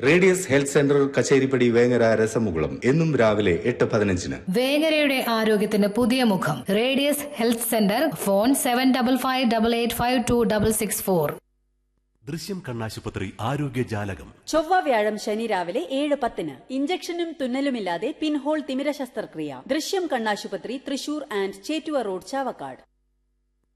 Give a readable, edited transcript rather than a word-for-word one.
Radius health centre Kacheripadi Vengara രസമുകുളം എന്നും രാവിലെ 8:15. വേങ്ങരയുടെ ആരോഗ്യത്തിന് പുതിയ മുഖം. Radius health centre. ഫോൺ 755588526664. ദൃശ്യം കണ്ണാശുപത്രി ആരോഗ്യജാലകം. ചൊവ്വ വ്യാഴം ശനി രാവിലെ 7:10. ഇഞ്ചക്ഷനും തുന്നലുമില്ലാതെ പിൻഹോൾ തിമിര ശസ്ത്രക്രിയ. ദൃശ്യം കണ്ണാശുപത്രി, തൃശൂർ ആൻഡ് ചേറ്റുവ റോഡ്, ചാവക്കാട്.